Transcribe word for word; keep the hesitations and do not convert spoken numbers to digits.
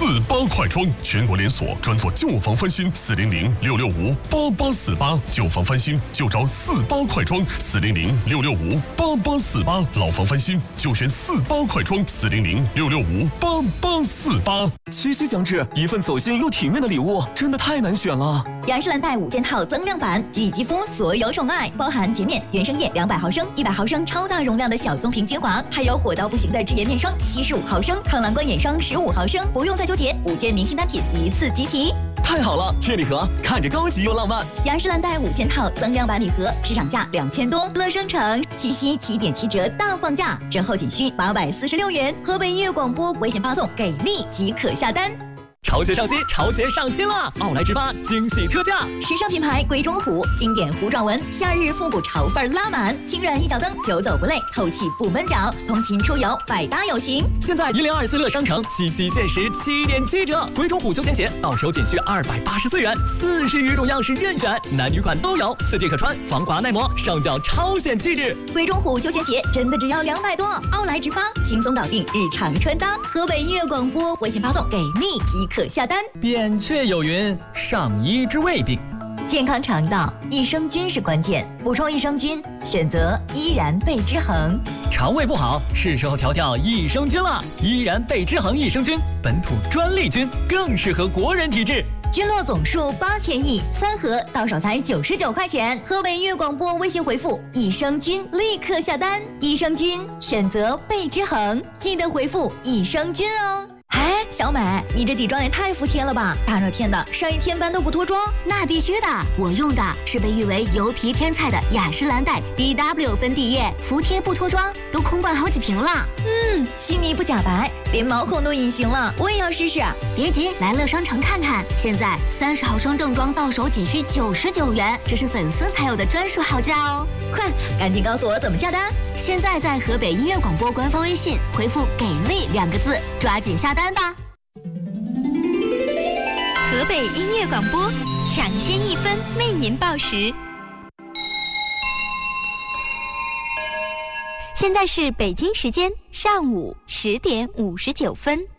四八快装，全国连锁，专做旧房翻新，四零零六六五八八四八，旧房翻新就找四八快装，四零零六六五八八四八，老房翻新就选四八快装，四零零六六五八八四八。 七夕将至，一份走心又体面的礼物，真的太难选了。 雅诗兰黛五件套增量版，给予肌肤所有宠爱，包含洁面、原生液两百毫升、一百毫升超大容量的小棕瓶精华，还有火到不行的脂颜面霜七十五毫升、抗蓝光眼霜十五毫升，不用再纠结，五件明星单品一次集齐。 太好了，这礼盒看着高级又浪漫。 雅诗兰黛五件套增量版礼盒，市场价两千多，乐生城七夕七点七折大放价，折后仅需八百四十六元。河北音乐广播微信发送给力即可下单。 潮鞋上新，潮鞋上新了！奥莱直发惊喜特价， 时尚品牌龟中虎经典弧状纹，夏日复古潮范拉满，轻软一脚蹬，久走不累，透气不闷脚，通勤出游百搭有型。 现在一零二四乐商城七夕限时七点七折，龟中虎休闲鞋到手仅需二百八十四元，四十余种样式任选，男女款都有，四季可穿，防滑耐磨，上脚超显气质。 龟中虎休闲鞋真的只要两百多，奥莱直发轻松搞定日常穿搭。河北音乐广播微信发送给力即可下单。 扁鹊有云：上医之未病。 健康肠道，益生菌是关键，补充益生菌，选择依然贝之恒。 肠胃不好，是时候调调益生菌了。依然贝之恒益生菌，本土专利菌，更适合国人体质。 菌落总数八千亿，三盒到手才九十九块钱。河北音乐广播微信回复益生菌，立刻下单。益生菌选择贝之恒，记得回复益生菌哦。哎，小美，你这底妆也太服帖了吧！大热天的，上一天班都不脱妆？ 那必须的，我用的是被誉为油皮天菜的雅诗兰黛 B W 粉底液，服帖不脱妆，都空罐好几瓶了。 嗯，细腻不假白，连毛孔都隐形了，我也要试试。 别急，来乐商城看看，现在三十毫升正装到手仅需九十九元，这是粉丝才有的专属好价哦！ 快，赶紧告诉我怎么下单。 现在在河北音乐广播官方微信回复“给力”两个字，抓紧下单吧。 河北音乐广播，抢先一分为您报时。现在是北京时间上午十点五十九分。